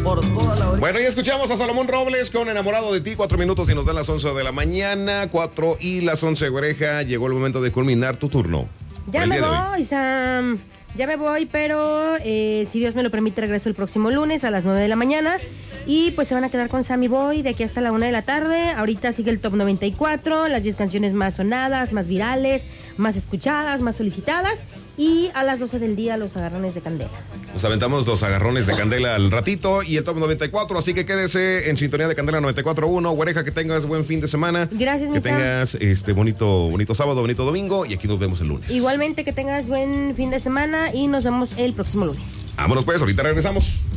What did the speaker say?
por toda la orilla. Bueno, ya escuchamos a Salomón Robles con Enamorado de ti, 4 minutos y nos dan las 11 de la mañana, 4 y las 11, Güereja. Llegó el momento de culminar tu turno. Ya me voy, Sam. Ya me voy, pero si Dios me lo permite, regreso el próximo lunes a las 9 de la mañana. Y pues se van a quedar con Sammy Boy de aquí hasta la 1 de la tarde. Ahorita sigue el Top 94, las 10 canciones más sonadas, más virales, más escuchadas, más solicitadas. Y a las 12 del día, los agarrones de candela. Nos aventamos los agarrones de candela al ratito y el Top 94, así que quédese en sintonía de Candela 94.1. Güereja, que tengas buen fin de semana. Gracias, que tengas bonito sábado, bonito domingo y aquí nos vemos el lunes. Igualmente, que tengas buen fin de semana y nos vemos el próximo lunes. Vámonos pues, ahorita regresamos.